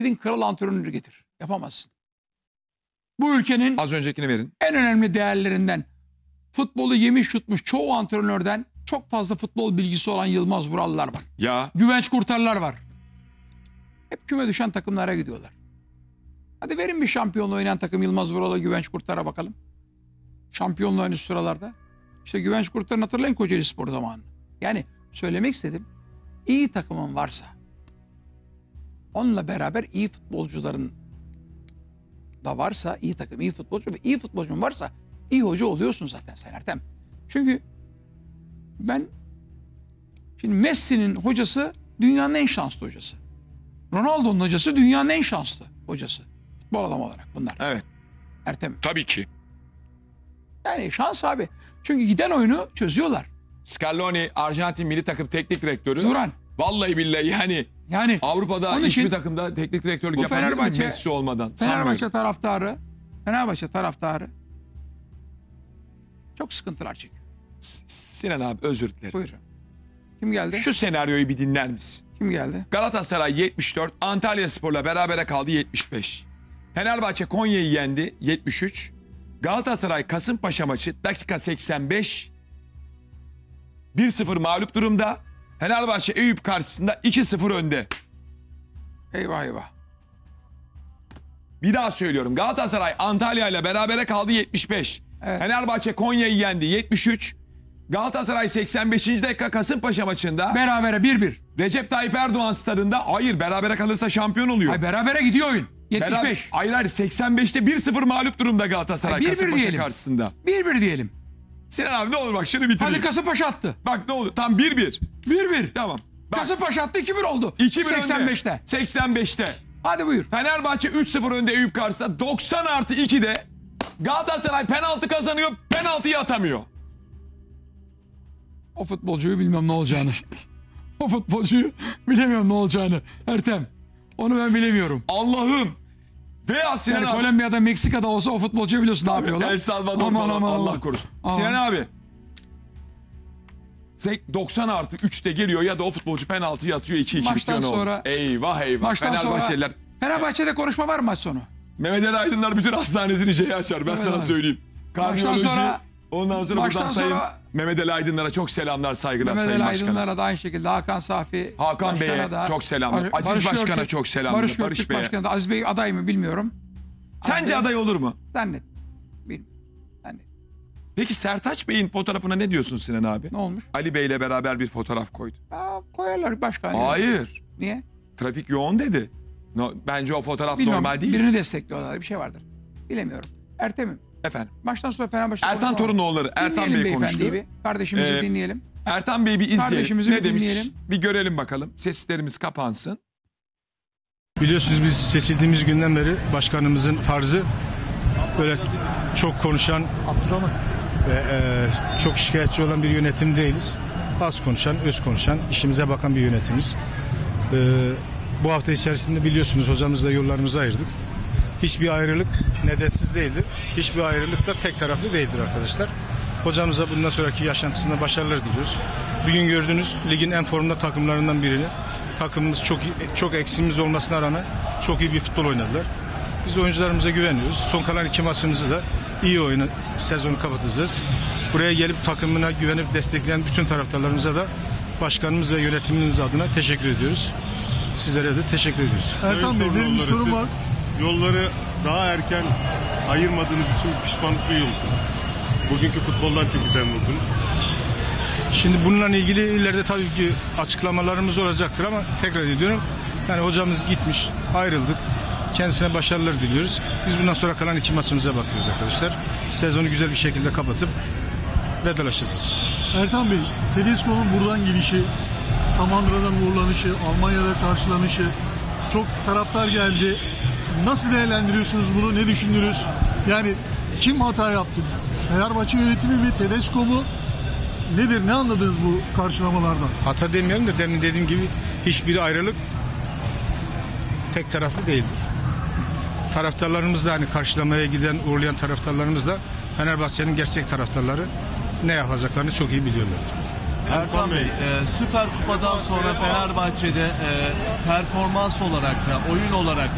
Gidin kral antrenörü getir. Yapamazsın. Bu ülkenin Az öncekini verin. en önemli değerlerinden, futbolu yemiş yutmuş çoğu antrenörden çok fazla futbol bilgisi olan Yılmaz Vurallar var. Ya Güvenç Kurtarlar var. Hep küme düşen takımlara gidiyorlar. Hadi verin bir şampiyonluğu oynayan takım Yılmaz Vural'a, Güvenç Kurtar'a bakalım. Şampiyonluğu en üst sıralarda. İşte Güvenç Kurtar'ın hatırlayın Kocaeli Spor zamanı. Yani söylemek istedim. İyi takımın varsa, onunla beraber iyi futbolcuların da varsa, iyi takım, iyi futbolcu ve iyi futbolcun varsa iyi hoca oluyorsun zaten sen Ertem. Çünkü şimdi Messi'nin hocası dünyanın en şanslı hocası. Ronaldo'nun hocası dünyanın en şanslı hocası. Futbol adamı olarak bunlar. evet. Ertem. Tabii ki. Yani şans abi. Çünkü giden oyunu çözüyorlar. Scaloni Arjantin milli takım teknik direktörü. Duran. Vallahi billahi Yani Avrupa'da onun için hiçbir takımda teknik direktörlük bu yapabilir mi Fenerbahçe- Messi olmadan? Fenerbahçe Sanmıyorum. taraftarı çok sıkıntılar çekiyor. Sinan abi özür dilerim. Buyurun. Kim geldi? Şu senaryoyu bir dinler misin? Kim geldi? Galatasaray 74, Antalyaspor'la berabere kaldı 75. Fenerbahçe Konya'yı yendi 73. Galatasaray Kasımpaşa maçı dakika 85. 1-0 mağlup durumda. Fenerbahçe Eyüp karşısında 2-0 önde. Eyvah eyvah. Bir daha söylüyorum. Galatasaray Antalya ile berabere kaldı 75. Evet. Fenerbahçe Konya'yı yendi 73. Galatasaray 85. dakika Kasımpaşa maçında Berabere 1-1. Recep Tayyip Erdoğan stadında hayır berabere kalırsa şampiyon oluyor. Ay berabere gidiyor oyun. 75. Hayır 85'te 1-0 mağlup durumda Galatasaray Ay, 1-1 Kasımpaşa diyelim. karşısında. 1-1 diyelim. Sinan abi ne olur bak şunu bitireyim. Hadi Kasımpaşa attı. Bak ne olur tam 1-1. 1-1. Tamam. Bak, Kasımpaşa attı 2-1 oldu. 2-1 85'te. önde. 85'te. Hadi buyur. Fenerbahçe 3-0 önde Eyüp karşısında 90+2'de Galatasaray penaltı kazanıyor, penaltıyı atamıyor. O futbolcuyu bilmem ne olacağını. O futbolcuyu bilemiyorum ne olacağını. Ertem. Onu ben bilemiyorum. Allah'ım. Veya Sinan Yani abi. Kolombiya'da, Meksika'da olsa o futbolcuyu biliyorsun ne yapıyorlar. El Salvador Aman, falan aman, Allah aman. korusun. Aman. Sinan abi. 90+3'te geliyor ya da o futbolcu penaltıyı atıyor 2-2 bitiyor Maçtan ne olur. sonra- Eyvah eyvah. Maçtan Fenerbahçeliler. sonra Fenerbahçe'de konuşma var mı maç sonu? Mehmet Ali Aydınlar bütün hastanesini şeye açar. Ben Evet sana abi. söyleyeyim. Maçtan Kardiyoloji. sonra- Ondan sonra maçtan buradan sayın sonra- Mehmet Ali Aydınlar'a çok selamlar, saygılar Mehmet sayın Ali başkanım. Aydınlar'a da aynı şekilde Hakan Safi. Hakan Başkan'a Bey'e da, çok selamlar. Aziz Başkan'a çok selamlar. Barış Barış Bey'e. Başkan'a da. Aziz Bey aday mı bilmiyorum. Sence aday olur mu? Zannet. Bilmiyorum. Zannet. Peki Sertaç Bey'in fotoğrafına ne diyorsun Sinan abi? Ne olmuş? Ali Bey'le beraber bir fotoğraf koydu. Koyarlar başkan. Hayır. Niye? Trafik yoğun dedi. Bence o fotoğraf Bilmiyorum. normal değil. Birini destekliyorlar. Bir şey vardır. Bilemiyorum. Ertem'im. Efendim. Maçtan sonra Fenerbahçe Ertan konuşma var. Torunoğulları Ertan Dinleyelim Bey konuştu. beyefendiyi bir. Kardeşimizi Ee, dinleyelim. Ertan Bey'i bir izleyelim. Kardeşimizi Ne bir demiş? dinleyelim. Bir görelim bakalım. Seslerimiz kapansın. Biliyorsunuz biz seçildiğimiz günden beri başkanımızın tarzı böyle çok konuşan ve çok şikayetçi olan bir yönetim değiliz. Az konuşan, öz konuşan, işimize bakan bir yönetimiz. Bu hafta içerisinde biliyorsunuz hocamızla yollarımızı ayırdık. Hiçbir ayrılık nedensiz değildir. Hiçbir ayrılık da tek taraflı değildir arkadaşlar. Hocamıza bundan sonraki yaşantısında başarılar diliyoruz. Bugün gördüğünüz ligin en formda takımlarından birini. Takımımız çok eksiğimiz olmasına rağmen çok iyi bir futbol oynadılar. Biz oyuncularımıza güveniyoruz. Son kalan 2 maçımızı da iyi oyunu sezonu kapatacağız. Buraya gelip takımına güvenip destekleyen bütün taraftarlarımıza da başkanımız ve yönetimimiz adına teşekkür ediyoruz. Sizlere de teşekkür ediyoruz. Ertan Bey benim bir sorum var. Yolları daha erken ayırmadığınız için pişmanlık duyuyor musunuz? Bugünkü futboldan çünkü dem vurdunuz. Şimdi bununla ilgili ileride tabii ki açıklamalarımız olacaktır ama tekrar ediyorum. Yani hocamız gitmiş, ayrıldık. Kendisine başarılar diliyoruz. Biz bundan sonra kalan 2 maçımıza bakıyoruz arkadaşlar. Sezonu güzel bir şekilde kapatıp vedalaşacağız. Ertan Bey, Tedesco'nun buradan gelişi, Samandıra'dan uğurlanışı, Almanya'da karşılanışı, çok taraftar geldi. Nasıl değerlendiriyorsunuz bunu? Ne düşündünüz? Yani kim hata yaptı? Fenerbahçe yönetimi mi, Tedesco mu? Nedir? Ne anladınız bu karşılamalardan? Hata demiyorum da demin dediğim gibi hiçbir ayrılık tek taraflı değildir. Taraftarlarımız da hani karşılamaya giden, uğurlayan taraftarlarımız da Fenerbahçe'nin gerçek taraftarları ne yapacaklarını çok iyi biliyorlar. Ertan Bey, Süper Kupa'dan sonra Fenerbahçe'de performans olarak da oyun olarak